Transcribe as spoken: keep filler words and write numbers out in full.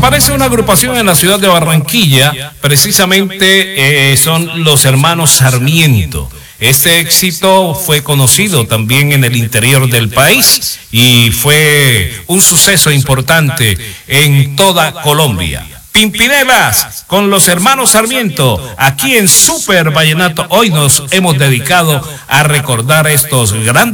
Aparece una agrupación en la ciudad de Barranquilla, precisamente eh, son los hermanos Sarmiento. Este éxito fue conocido también en el interior del país y fue un suceso importante en toda Colombia. Pimpinelas con los hermanos Sarmiento, aquí en Super Vallenato. Hoy nos hemos dedicado a recordar estos grandes